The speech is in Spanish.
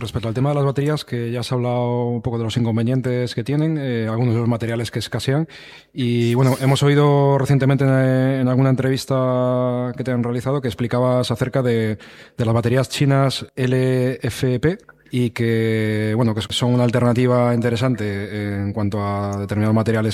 respecto al tema de las baterías, que ya has hablado un poco de los inconvenientes que tienen, algunos de los materiales que escasean. Y bueno, hemos oído recientemente en alguna entrevista que te han realizado que explicabas acerca de las baterías chinas LFP y que, bueno, que son una alternativa interesante en cuanto a determinados materiales